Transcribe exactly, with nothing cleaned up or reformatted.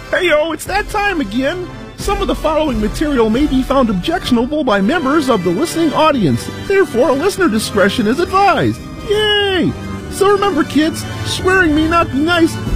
Heyo, it's that time again! Some of the following material may be found objectionable by members of the listening audience. Therefore, listener discretion is advised. Yay! So remember, kids, swearing may not be nice,